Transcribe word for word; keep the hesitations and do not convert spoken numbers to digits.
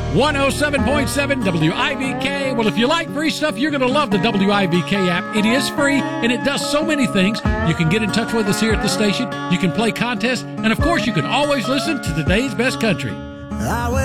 one oh seven point seven W I V K. Well, if you like free stuff, you're going to love the W I V K app. It is free, and it does so many things. You can get in touch with us here at the station. You can play contests, and of course, you can always listen to today's best country.